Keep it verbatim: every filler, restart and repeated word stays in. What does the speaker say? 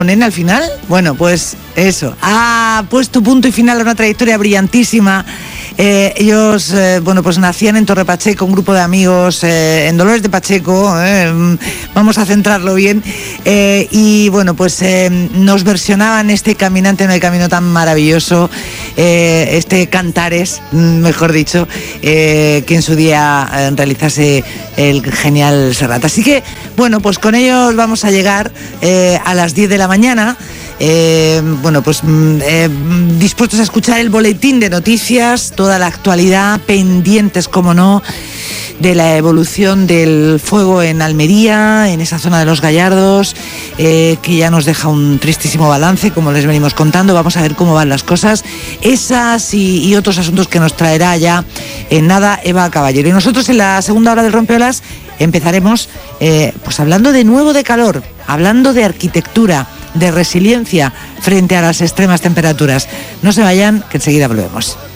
Nena, al final, bueno, pues eso, ha puesto punto y final a una trayectoria brillantísima. Eh, ellos, eh, bueno, pues nacían en Torre Pacheco, un grupo de amigos eh, en Dolores de Pacheco, eh, vamos a centrarlo bien, eh, y bueno, pues eh, nos versionaban este Caminante en el Camino tan maravilloso, eh, este Cantares, mejor dicho, eh, que en su día eh, realizase el genial Serrat. Así que, bueno, pues con ellos vamos a llegar eh, a las diez de la mañana. Eh, bueno, pues eh, dispuestos a escuchar el boletín de noticias, toda la actualidad, pendientes, como no, de la evolución del fuego en Almería, en esa zona de los Gallardos, eh, que ya nos deja un tristísimo balance, como les venimos contando. Vamos a ver cómo van las cosas, esas y, y otros asuntos que nos traerá ya en nada Eva Caballero. Y nosotros en la segunda hora del Rompeolas empezaremos eh, pues hablando de nuevo de calor, hablando de arquitectura, de resiliencia frente a las extremas temperaturas. No se vayan, que enseguida volvemos.